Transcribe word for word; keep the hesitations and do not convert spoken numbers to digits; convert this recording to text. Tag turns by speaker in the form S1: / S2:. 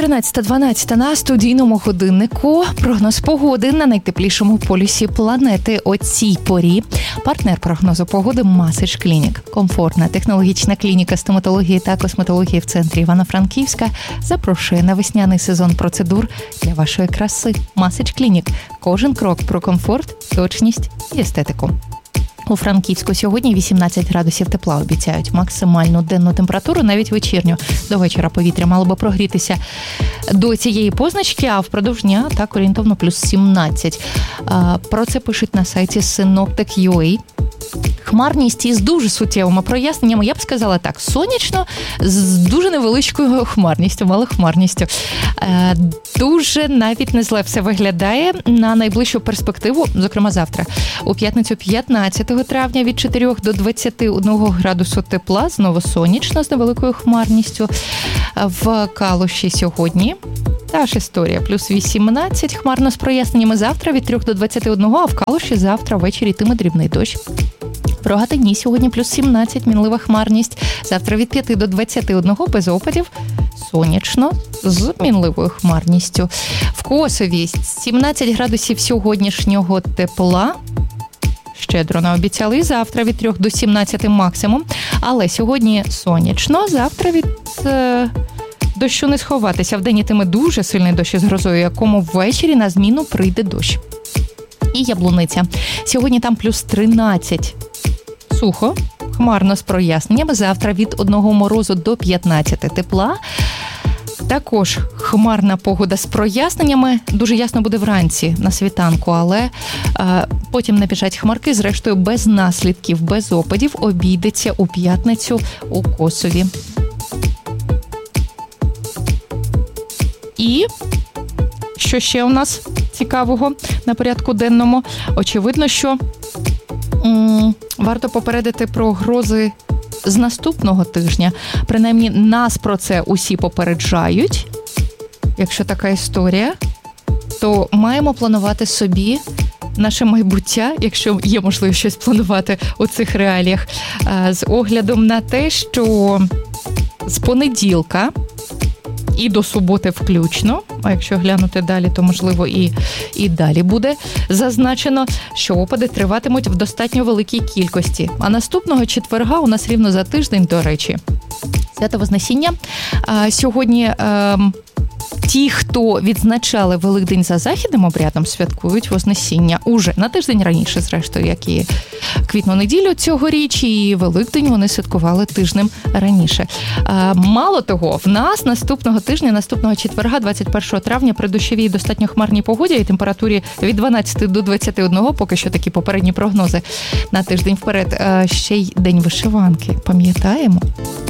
S1: тринадцята дванадцять на студійному годиннику. Прогноз погоди на найтеплішому полюсі планети о цій порі. Партнер прогнозу погоди Масич Клінік. Комфортна технологічна клініка стоматології та косметології в центрі Івано-Франківська запрошує на весняний сезон процедур для вашої краси. Масич Клінік. Кожен крок про комфорт, точність і естетику. У Франківську сьогодні вісімнадцять градусів тепла обіцяють. Максимальну денну температуру, навіть вечірню. До вечора повітря мало би прогрітися до цієї позначки, а впродовж дня так орієнтовно плюс сімнадцять. Про це пишуть на сайті синоптик крапка ю а. Хмарність із дуже суттєвими проясненнями, я б сказала так, сонячно, з дуже невеличкою хмарністю, малохмарністю. Е, дуже навіть не зле все виглядає на найближчу перспективу, зокрема завтра. У п'ятницю п'ятнадцятого травня від чотирьох до двадцяти одного градусу тепла, знову сонячно з невеликою хмарністю. В Калуші сьогодні та ж історія, плюс вісімнадцять, хмарно з проясненнями завтра від трьох до двадцяти одного, а в Калуші завтра ввечері йтиме дрібний дощ. В Рогатині сьогодні плюс сімнадцять, мінлива хмарність. Завтра від п'яти до двадцяти одного без опадів, сонячно з мінливою хмарністю. В Косові сімнадцять градусів сьогоднішнього тепла. Щедро наобіцяли і завтра від трьох до сімнадцяти максимум. Але сьогодні сонячно, завтра від е, дощу не сховатися. Вдень йтиме дуже сильний дощ із грозою, якому ввечері на зміну прийде дощ. І Яблуниця. Сьогодні там плюс тринадцять. Сухо, хмарно з проясненнями. Завтра від одного морозу до п'ятнадцяти тепла. Також хмарна погода з проясненнями. Дуже ясно буде вранці на світанку, але е, потім набіжать хмарки. Зрештою, без наслідків, без опадів обійдеться у п'ятницю у Косові. І що ще у нас цікавого на порядку денному? Очевидно, що м- варто попередити про грози з наступного тижня. Принаймні, нас про це усі попереджають. Якщо така історія, то маємо планувати собі наше майбуття, якщо є можливість щось планувати у цих реаліях, з оглядом на те, що з понеділка і до суботи включно, а якщо глянути далі, то, можливо, і, і далі буде зазначено, що опади триватимуть в достатньо великій кількості. А наступного четверга у нас рівно за тиждень, до речі, Свято Вознесіння. А, сьогодні а, ті, хто відзначали Великдень за західним обрядом, святкують Вознесіння уже на тиждень раніше, зрештою, як і квітну неділю цьогоріч, і Великдень вони святкували тижнем раніше. А, мало того, в нас наступного тижня, наступного четверга, двадцять першого травня, при дощовій достатньо хмарній погоді і температурі від дванадцяти до двадцяти одного, поки що такі попередні прогнози на тиждень вперед, а, ще й День вишиванки. Пам'ятаємо?